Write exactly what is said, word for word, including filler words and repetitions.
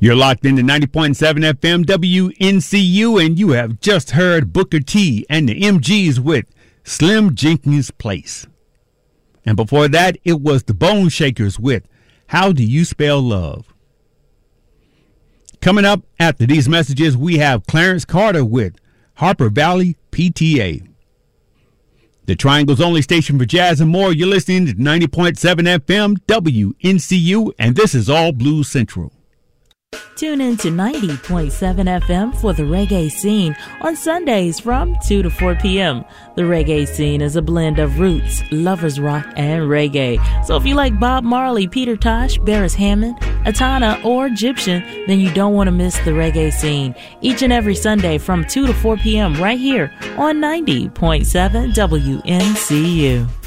You're locked into ninety point seven F M W N C U, and you have just heard Booker T and the M Gs with Slim Jenkins Place. And before that, it was the Bone Shakers with How Do You Spell Love? Coming up after these messages, we have Clarence Carter with Harper Valley P T A. The Triangle's only station for jazz and more. You're listening to ninety point seven F M W N C U, and this is All Blues Central. Tune in to ninety point seven F M for the reggae scene on Sundays from two to four p.m. The reggae scene is a blend of roots, lovers rock, and reggae. So if you like Bob Marley, Peter Tosh, Beres Hammond, Atana, or Egyptian, then you don't want to miss the reggae scene. Each and every Sunday from two to four p.m. right here on ninety point seven W N C U.